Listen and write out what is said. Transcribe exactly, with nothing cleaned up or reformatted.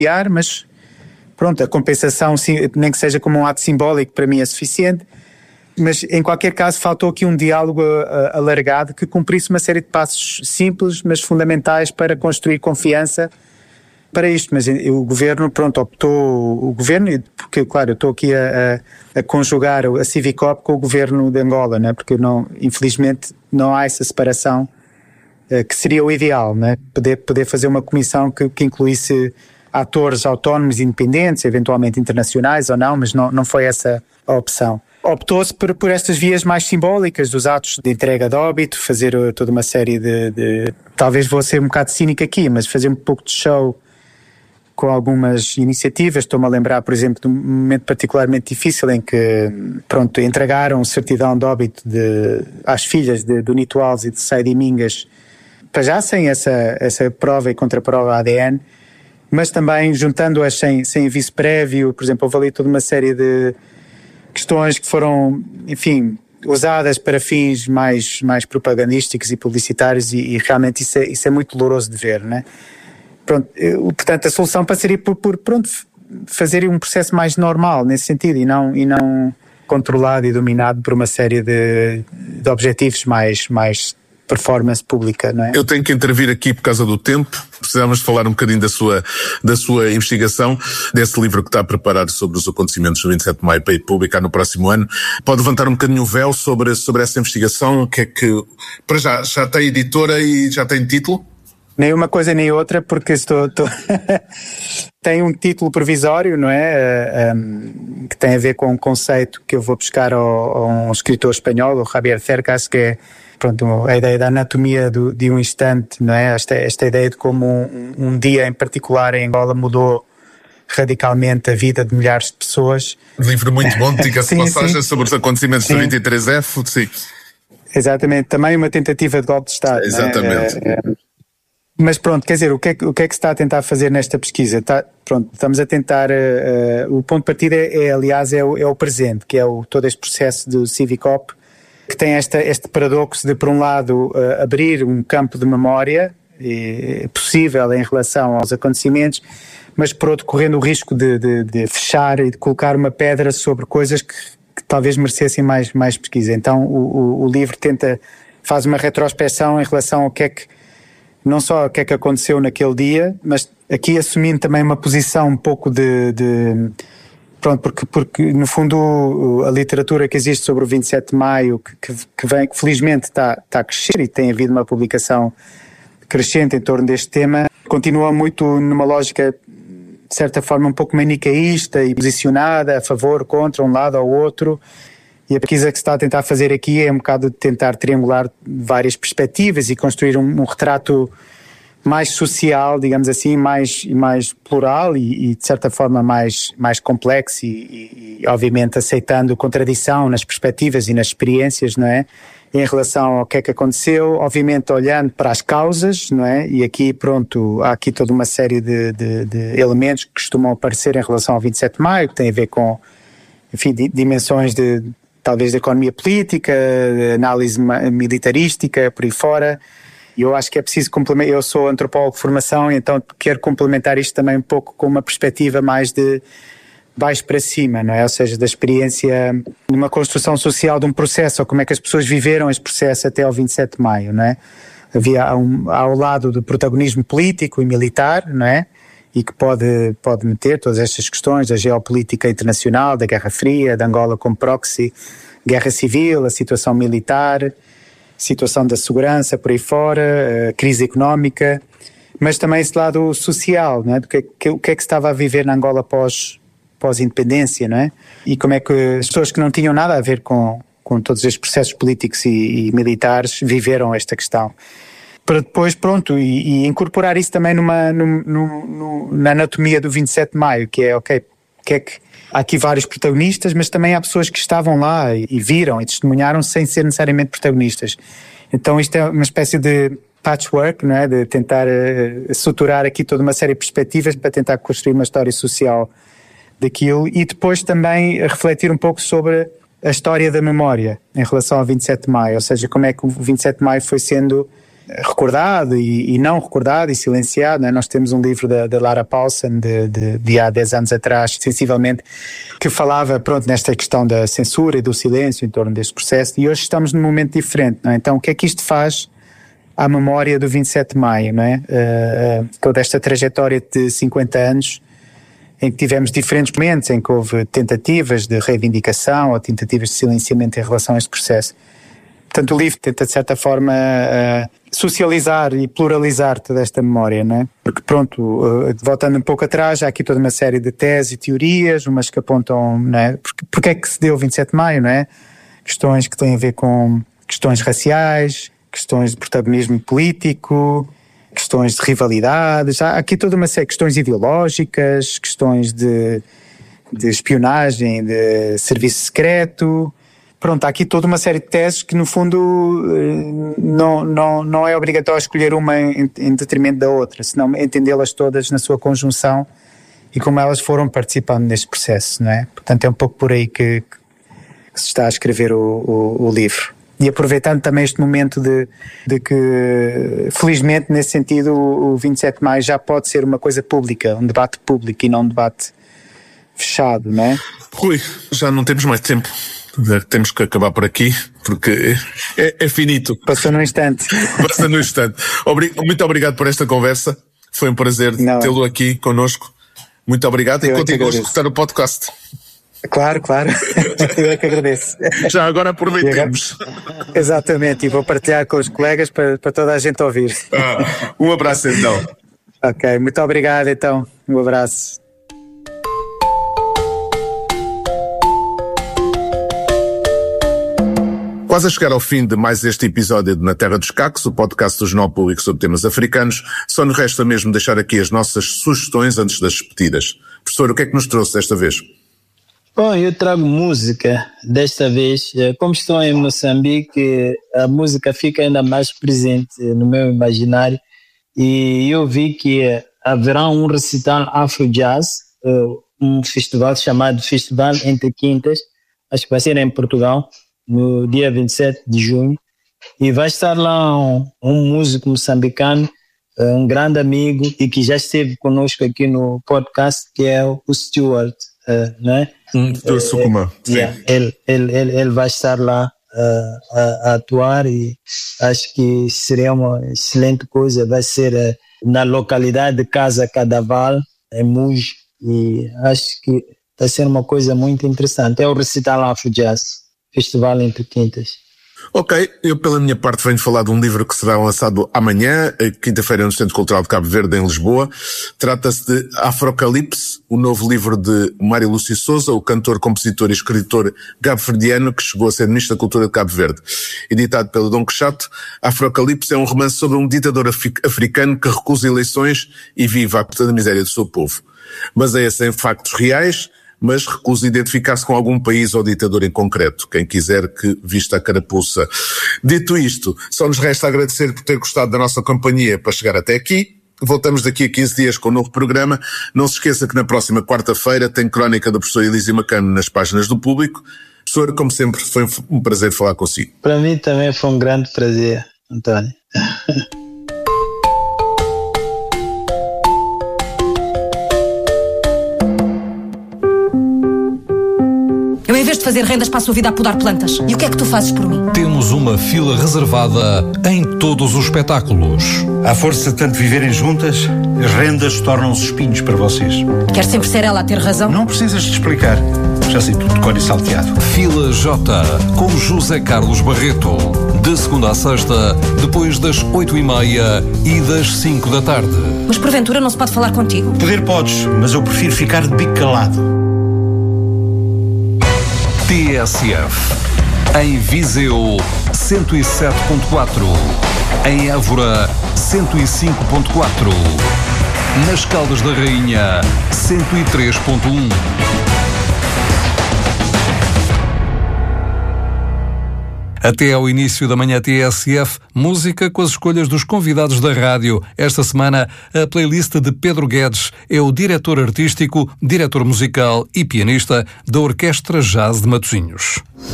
mas pronto, a compensação, nem que seja como um ato simbólico, para mim é suficiente. Mas em qualquer caso faltou aqui um diálogo uh, alargado que cumprisse uma série de passos simples, mas fundamentais para construir confiança para isto. Mas o governo, pronto, optou, o governo, porque claro, eu estou aqui a, a, a conjugar a Civicop com o governo de Angola, né? Porque não, infelizmente não há essa separação uh, que seria o ideal, né? Poder, poder fazer uma comissão que, que incluísse atores autónomos e independentes, eventualmente internacionais ou não, mas não, não foi essa a opção. Optou-se por, por estas vias mais simbólicas dos atos de entrega de óbito, fazer toda uma série de, de... Talvez vou ser um bocado cínico aqui, mas fazer um pouco de show com algumas iniciativas. Estou-me a lembrar, por exemplo, de um momento particularmente difícil em que, pronto, entregaram certidão de óbito de, às filhas de, do Nito Alves e de Saidi Mingas, para já sem essa, essa prova e contraprova A D N, mas também juntando-as sem, sem aviso prévio. Por exemplo, houve ali toda uma série de questões que foram, enfim, usadas para fins mais, mais propagandísticos e publicitários, e, e realmente isso é, isso é muito doloroso de ver, né? Pronto, eu, portanto, a solução passaria por, por pronto, fazer um processo mais normal nesse sentido, e não, e não controlado e dominado por uma série de, de objetivos mais, mais performance pública, não é? Eu tenho que intervir aqui por causa do tempo. Precisamos falar um bocadinho da sua, da sua investigação, desse livro que está a preparar sobre os acontecimentos do vinte e sete de maio para ir publicar no próximo ano. Pode levantar um bocadinho o véu sobre, sobre essa investigação? O que é que, para já, já tem editora e já tem título? Nem uma coisa nem outra, porque estou... estou... tem um título provisório, não é? Uh, um, que tem a ver com um conceito que eu vou buscar ao, a um escritor espanhol, o Javier Cercas, que é, pronto, a ideia da anatomia do, de um instante, não é? Esta, esta ideia de como um, um dia em particular em Angola mudou radicalmente a vida de milhares de pessoas. Um livro muito bom, diga-se passagem, sobre os acontecimentos sim. do vinte e três F, sim. Exatamente, também uma tentativa de golpe de Estado. Exatamente. É? É, mas pronto, quer dizer, o que, é, o que é que se está a tentar fazer nesta pesquisa? Está, pronto, estamos a tentar, uh, uh, o ponto de partida é, é aliás, é o, é o presente, que é o, todo este processo do Civicop, que tem esta, este paradoxo de, por um lado, uh, abrir um campo de memória eh, possível em relação aos acontecimentos, mas por outro, correndo o risco de, de, de fechar e de colocar uma pedra sobre coisas que, que talvez merecessem mais, mais pesquisa. Então o, o, o livro tenta, faz uma retrospecção em relação ao que é que, não só o que é que aconteceu naquele dia, mas aqui assumindo também uma posição um pouco de... de pronto, porque, porque no fundo a literatura que existe sobre o vinte e sete de maio, que, que, que, vem, que felizmente está, está a crescer e tem havido uma publicação crescente em torno deste tema, continua muito numa lógica, de certa forma, um pouco manicaísta e posicionada a favor, contra, um lado ou outro. E a pesquisa que se está a tentar fazer aqui é um bocado de tentar triangular várias perspectivas e construir um, um retrato mais social, digamos assim, mais, mais plural e, e de certa forma mais, mais complexo e, e, e obviamente aceitando contradição nas perspectivas e nas experiências, não é? Em relação ao que é que aconteceu, obviamente olhando para as causas, não é? E aqui, pronto, há aqui toda uma série de, de, de elementos que costumam aparecer em relação ao vinte e sete de maio, que tem a ver com, enfim, dimensões de talvez da economia política, de análise militarística, por aí fora. E eu acho que é preciso complementar. Eu sou antropólogo de formação, então quero complementar isto também um pouco com uma perspectiva mais de baixo para cima, não é? Ou seja, da experiência de uma construção social de um processo, ou como é que as pessoas viveram este processo até ao vinte e sete de maio, não é? Havia um, ao lado do protagonismo político e militar, não é? E que pode, pode meter todas estas questões da geopolítica internacional, da Guerra Fria, de Angola como proxy, guerra civil, a situação militar, situação da segurança por aí fora, a crise económica, mas também esse lado social, não é? Do que, que, o que é que se estava a viver na Angola pós, pós-independência, não é? E como é que as pessoas que não tinham nada a ver com, com todos estes processos políticos e, e militares viveram esta questão. Para depois, pronto, e, e incorporar isso também numa, num, num, na anatomia do vinte e sete de maio, que é, ok, que é que há aqui vários protagonistas, mas também há pessoas que estavam lá e, e viram e testemunharam sem ser necessariamente protagonistas. Então isto é uma espécie de patchwork, não é? De tentar uh, suturar aqui toda uma série de perspectivas para tentar construir uma história social daquilo e depois também refletir um pouco sobre a história da memória em relação ao vinte e sete de maio, ou seja, como é que o vinte e sete de maio foi sendo recordado e, e não recordado e silenciado, né? Nós temos um livro da, da Lara Paulson de, de, de há dez anos atrás, sensivelmente, que falava, pronto, nesta questão da censura e do silêncio em torno deste processo, e hoje estamos num momento diferente, não é? Então, o que é que isto faz à memória do vinte e sete de maio, não é? Uh, uh, toda esta trajetória de cinquenta anos em que tivemos diferentes momentos, em que houve tentativas de reivindicação ou tentativas de silenciamento em relação a este processo. Portanto, o livro tenta, de certa forma, uh, socializar e pluralizar toda esta memória, não é? Porque, pronto, uh, voltando um pouco atrás, há aqui toda uma série de teses e teorias, umas que apontam, não é? Porque, porque é que se deu o vinte e sete de maio, não é? Questões que têm a ver com questões raciais, questões de protagonismo político, questões de rivalidades, há aqui toda uma série de questões ideológicas, questões de, de espionagem, de serviço secreto. Pronto, há aqui toda uma série de teses que, no fundo, não, não, não é obrigatório escolher uma em, em detrimento da outra, senão entendê-las todas na sua conjunção e como elas foram participando neste processo, não é? Portanto, é um pouco por aí que, que se está a escrever o, o, o livro. E aproveitando também este momento de, de que, felizmente, nesse sentido, o vinte e sete de maio já pode ser uma coisa pública, um debate público e não um debate fechado, não é? Rui, já não temos mais tempo. Temos que acabar por aqui, porque é, é finito. Passou num instante. Passa num instante. Obrig- muito obrigado por esta conversa. Foi um prazer não. tê-lo aqui connosco. Muito obrigado. Eu e continua a escutar o podcast. Claro, claro. Eu é que agradeço. Já agora aproveitemos. Exatamente, e vou partilhar com os colegas para, para toda a gente ouvir. Ah, um abraço então. Ok, muito obrigado então. Um abraço. Quase a chegar ao fim de mais este episódio de Na Terra dos Cacos, o podcast do Jornal Público sobre temas africanos, só nos resta mesmo deixar aqui as nossas sugestões antes das despedidas. Professor, o que é que nos trouxe desta vez? Bom, eu trago música desta vez. Como estou em Moçambique, a música fica ainda mais presente no meu imaginário e eu vi que haverá um recital Afro-Jazz, um festival chamado Festival Entre Quintas, acho que vai ser em Portugal, no dia vinte e sete de junho, e vai estar lá um, um músico moçambicano, um grande amigo e que já esteve conosco aqui no podcast, que é o Stuart, uh, não é? Hum, do uh, Sucumã. Yeah, ele, ele, ele, ele vai estar lá uh, a, a atuar e acho que seria uma excelente coisa. Vai ser uh, na localidade de Casa Cadaval, em Muj, e acho que vai ser uma coisa muito interessante. É o recital Afro-Jazz. Festival Entre Quintas. Ok, eu pela minha parte venho falar de um livro que será lançado amanhã, quinta-feira, no Centro Cultural de Cabo Verde, em Lisboa. Trata-se de Afrocalipse, o novo livro de Mário Lúcio Souza, o cantor, compositor e escritor cabo-verdiano que chegou a ser Ministro da Cultura de Cabo Verde. Editado pelo Dom Quixote, Afrocalipse é um romance sobre um ditador africano que recusa eleições e vive à custa da miséria do seu povo. Baseia-se em factos reais, mas recusa identificar-se com algum país ou ditador em concreto. Quem quiser que vista a carapuça. Dito isto, só nos resta agradecer por ter gostado da nossa companhia para chegar até aqui. Voltamos daqui a quinze dias com um novo programa. Não se esqueça que na próxima quarta-feira tem crónica do professor Elísio Macano nas páginas do Público. Professor, como sempre, foi um prazer falar consigo. Para mim também foi um grande prazer, António. Eu, em vez de fazer rendas, passo a vida a podar plantas. E o que é que tu fazes por mim? Temos uma fila reservada em todos os espetáculos. À força de tanto viverem juntas, as rendas tornam-se espinhos para vocês. Quer sempre ser ela a ter razão? Não precisas de explicar. Já sei tudo de cor e salteado. Fila J, com José Carlos Barreto. De segunda a sexta, depois das oito e meia e das cinco da tarde. Mas porventura não se pode falar contigo? Poder podes, mas eu prefiro ficar de bico calado. T S F. Em Viseu, cento e sete ponto quatro. Em Évora, cento e cinco ponto quatro. Nas Caldas da Rainha, cento e três ponto um. Até ao início da manhã T S F, música com as escolhas dos convidados da rádio. Esta semana, a playlist de Pedro Guedes é o diretor artístico, diretor musical e pianista da Orquestra Jazz de Matosinhos.